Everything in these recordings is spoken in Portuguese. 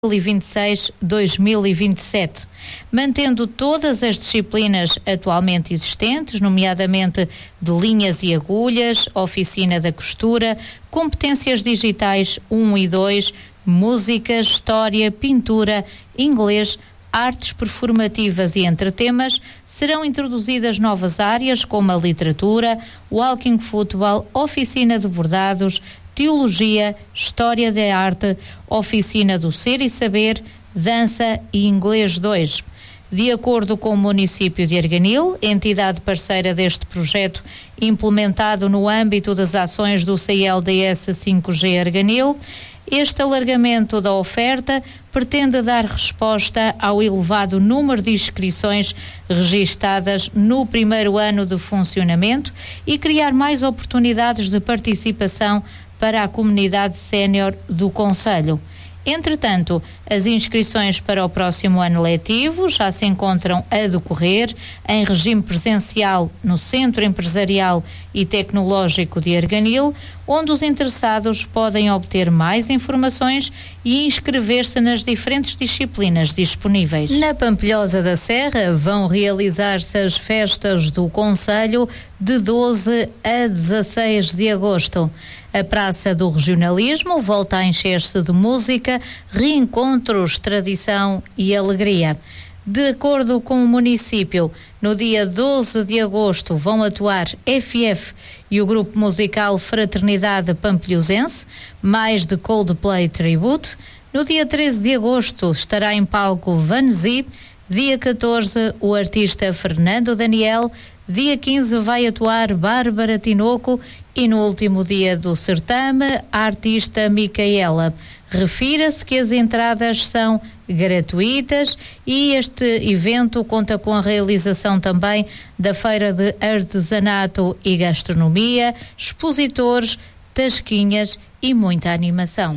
2026-2027, mantendo todas as disciplinas atualmente existentes, nomeadamente de linhas e agulhas, oficina da costura, competências digitais 1 e 2, música, história, pintura, inglês, artes performativas e entre temas. Serão introduzidas novas áreas como a literatura, walking football, oficina de bordados, teologia, história da arte, oficina do ser e saber, dança e inglês 2. De acordo com o município de Arganil, entidade parceira deste projeto implementado no âmbito das ações do CLDS 5G Arganil, este alargamento da oferta pretende dar resposta ao elevado número de inscrições registadas no primeiro ano de funcionamento e criar mais oportunidades de participação para a comunidade sénior do concelho. Entretanto, as inscrições para o próximo ano letivo já se encontram a decorrer em regime presencial no Centro Empresarial e Tecnológico de Arganil, onde os interessados podem obter mais informações e inscrever-se nas diferentes disciplinas disponíveis. Na Pampilhosa da Serra vão realizar-se as festas do concelho de 12 a 16 de agosto. A Praça do Regionalismo volta a encher-se de música, reencontros, tradição e alegria. De acordo com o município, no dia 12 de agosto vão atuar FF e o grupo musical Fraternidade Pampilhosense, mais de Coldplay Tribute. No dia 13 de agosto estará em palco Vanzi. Dia 14, o artista Fernando Daniel. Dia 15 vai atuar Bárbara Tinoco e no último dia do certame, a artista Micaela. Refira-se que as entradas são gratuitas e este evento conta com a realização também da Feira de Artesanato e Gastronomia, expositores, tasquinhas e muita animação.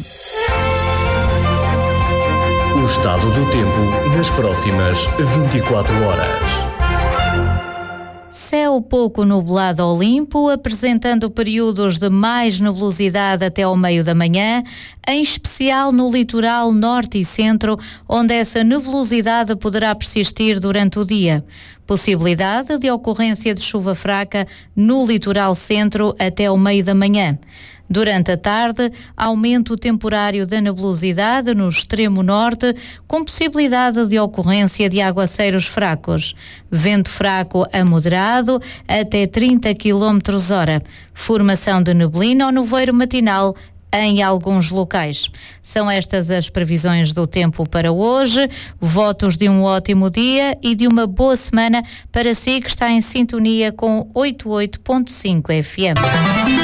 O estado do tempo nas próximas 24 horas. Céu pouco nublado ao limpo, apresentando períodos de mais nebulosidade até ao meio da manhã, em especial no litoral norte e centro, onde essa nebulosidade poderá persistir durante o dia. Possibilidade de ocorrência de chuva fraca no litoral centro até ao meio da manhã. Durante a tarde, aumento temporário da nebulosidade no extremo norte, com possibilidade de ocorrência de aguaceiros fracos. Vento fraco a moderado, até 30 km/h. Formação de neblina ou nevoeiro matinal em alguns locais. São estas as previsões do tempo para hoje. Votos de um ótimo dia e de uma boa semana para si que está em sintonia com 88.5 FM.